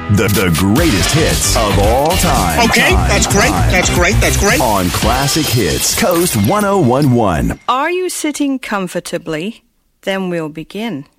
The greatest hits of all time. Okay, that's great. On Classic Hits, Coast 1011. Are you sitting comfortably? Then we'll begin.